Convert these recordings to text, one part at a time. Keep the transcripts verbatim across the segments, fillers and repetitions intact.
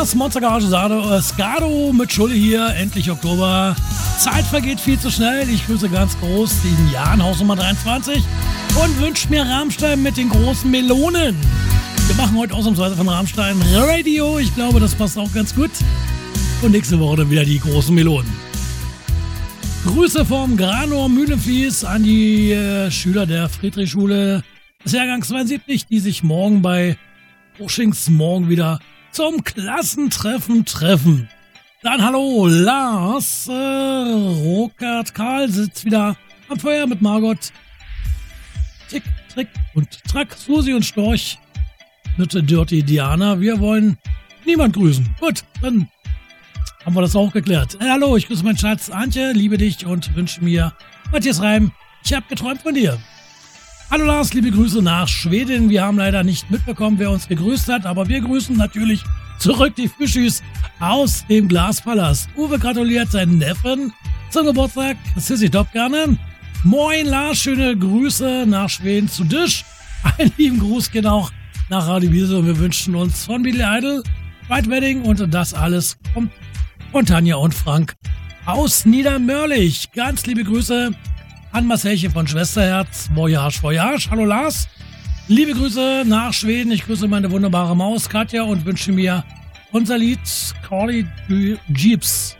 Lars, Monster Garage, Sado, äh, Skado mit Schulde hier, endlich Oktober. Zeit vergeht viel zu schnell. Ich grüße ganz groß den Jan, Hausnummer dreiundzwanzig, und wünsche mir Rammstein mit den großen Melonen. Wir machen heute ausnahmsweise von Rammstein Radio. Ich glaube, das passt auch ganz gut. Und nächste Woche dann wieder die großen Melonen. Grüße vom Granor Mühlenfließ an die äh, Schüler der Friedrichschule des Jahrgangs zweiundsiebzig, die sich morgen bei Uschings morgen wieder zum Klassentreffen treffen. Dann hallo Lars, äh, Rokert Karl sitzt wieder am Feuer mit Margot, Tick, Trick und Track, Susi und Storch mit Dirty Diana. Wir wollen niemand grüßen. Gut, dann haben wir das auch geklärt. Äh, hallo, ich grüße meinen Schatz Antje, liebe dich und wünsche mir Matthias Reim, ich habe geträumt von dir. Hallo Lars, liebe Grüße nach Schweden. Wir haben leider nicht mitbekommen, wer uns gegrüßt hat, aber wir grüßen natürlich zurück die Fischis aus dem Glaspalast. Uwe gratuliert seinen Neffen zum Geburtstag. Sissy Top gerne. Moin Lars, schöne Grüße nach Schweden zu Disch. Einen lieben Gruß geht auch nach Radio Wiese und wir wünschen uns von Billy Idol, White Wedding und das alles kommt von Tanja und Frank aus Niedermörlich. Ganz liebe Grüße an Marcelchen von Schwesterherz. Voyage, Voyage. Hallo Lars. Liebe Grüße nach Schweden. Ich grüße meine wunderbare Maus Katja und wünsche mir unser Lied Carly Jeeps.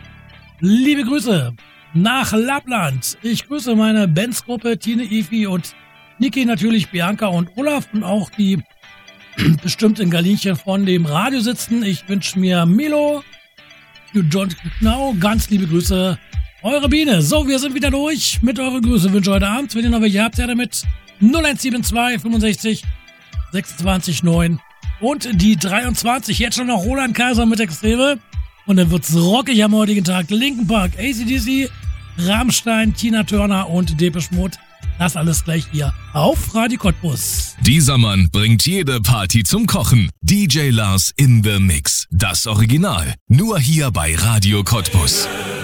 Liebe Grüße nach Lappland. Ich grüße meine Bandsgruppe Tine, Efi und Niki, natürlich Bianca und Olaf und auch die bestimmt in Galinchen von dem Radio sitzen. Ich wünsche mir Milo, John Knau, ganz liebe Grüße. Eure Biene. So, wir sind wieder durch mit euren Grüße. Wünsche heute Abend, wenn ihr noch welche habt, ja damit null eins sieben zwei fünfundsechzig sechsundzwanzig neun und die dreiundzwanzig. Jetzt schon noch Roland Kaiser mit Extreme. Und dann wird's rockig am heutigen Tag. Linkin Park, A C D C, Rammstein, Tina Turner und Depeche Mode. Das alles gleich hier auf Radio Cottbus. Dieser Mann bringt jede Party zum Kochen. D J Lars in the Mix. Das Original. Nur hier bei Radio Cottbus.